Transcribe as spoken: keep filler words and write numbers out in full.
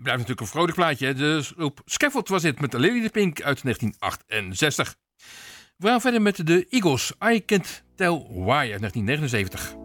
blijft natuurlijk een vrolijk plaatje. Hè? De groep Scaffold was dit met de Lady the Pink uit negentien achtenzestig. We gaan verder met de Eagles. I Can't Tell Why uit negentien negenenzeventig.